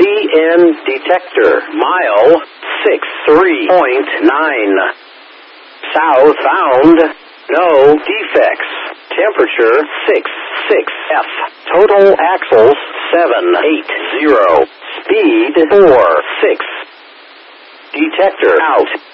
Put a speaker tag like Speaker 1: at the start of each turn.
Speaker 1: CN detector. Mile 63.9. South bound. No defects. Temperature 66 F. Total axles 780. Speed 46. Detector out.